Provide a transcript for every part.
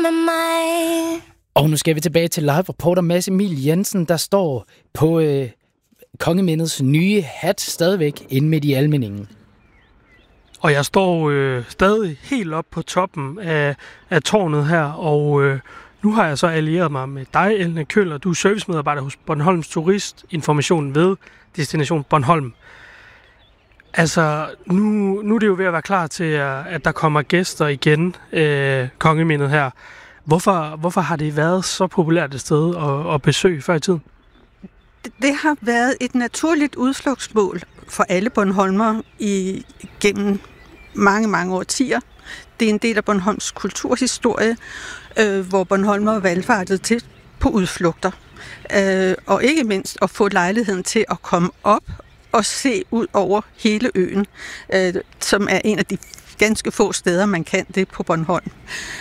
under mig. Og nu skal vi tilbage til live-reporter Mads Emil Jensen, der står på kongemindets nye hat stadigvæk inde midt i Almindingen. Og jeg står stadig helt op på toppen af tårnet her, og nu har jeg så allieret mig med dig, Elne Køller. Du er servicemedarbejder hos Bornholms Turistinformation ved Destination Bornholm. Altså, nu er det jo ved at være klar til, at der kommer gæster igen, kongemindet her. Hvorfor har det været så populært et sted at besøge før i tiden? Det har været et naturligt udflugtsmål for alle bornholmere gennem mange, mange årtier. Det er en del af Bornholms kulturhistorie, hvor bornholmere valfartede til på udflugter. Og ikke mindst at få lejligheden til at komme op og se ud over hele øen, som er en af de ganske få steder, man kan det på Bornholm.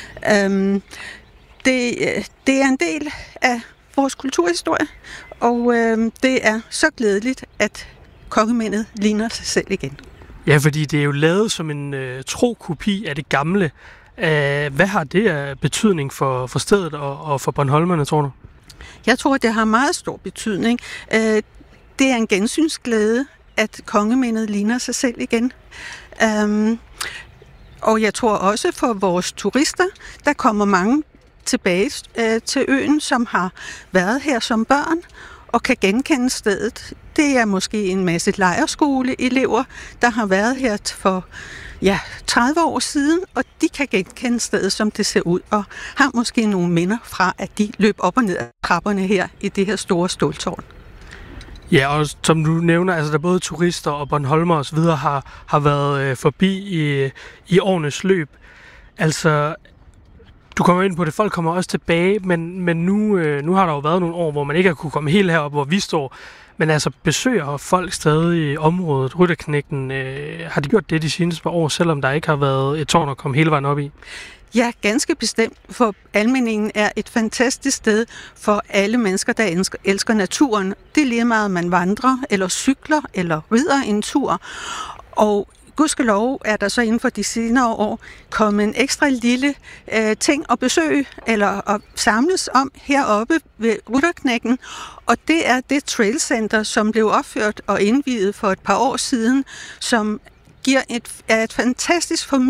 Det er en del af vores kulturhistorie, og det er så glædeligt, at kongemindet ligner sig selv igen. Ja, fordi det er jo lavet som en tro kopi af det gamle. Hvad har det af betydning for stedet og for bornholmerne, tror du? Jeg tror, det har meget stor betydning. Det er en gensynsglæde, at kongemindet ligner sig selv igen. Og jeg tror også for vores turister, der kommer mange tilbage til øen, som har været her som børn og kan genkende stedet. Det er måske en masse lejrskoleelever, der har været her for 30 år siden, og de kan genkende stedet, som det ser ud, og har måske nogle minder fra, at de løb op og ned ad trapperne her i det her store ståltårn. Ja, og som du nævner, altså der både turister og bornholmer og så videre har været forbi i årenes løb. Altså, du kommer ind på det, folk kommer også tilbage, men nu har der jo været nogle år, hvor man ikke har kunne komme helt herop, hvor vi står. Men altså, besøger folk stadig i området, Rytterknægten, har de gjort det de seneste par år, selvom der ikke har været et tårn at komme hele vejen op i? Ja, ganske bestemt, for Almindingen er et fantastisk sted for alle mennesker, der elsker naturen. Det er lige meget, om man vandrer, eller cykler, eller rider en tur. Og gudskelov er der så inden for de senere år kommet en ekstra lille ting at besøge, eller at samles om heroppe ved Rytterknægten. Og det er det trailcenter, som blev opført og indviet for et par år siden, som giver et fantastisk